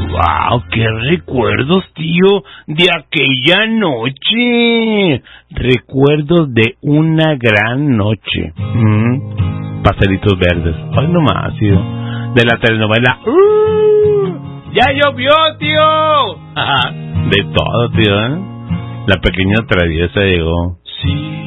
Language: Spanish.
¡Wow! ¡Qué recuerdos, tío! De aquella noche. Recuerdos de una gran noche. Pastelitos verdes. Ay, nomás, tío. De la telenovela. ¡Ya llovió, tío! De todo, tío, ¿eh? La pequeña traviesa llegó. Sí.